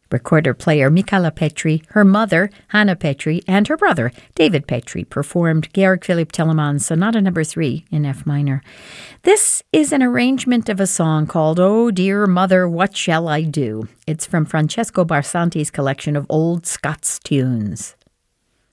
Recorder-player Michala Petri, her mother, Hannah Petri, and her brother, David Petri, performed Georg Philipp Telemann's Sonata No. 3 in F minor. This is an arrangement of a song called Oh Dear Mother, What Shall I Do? It's from Francesco Barsanti's collection of old Scots tunes.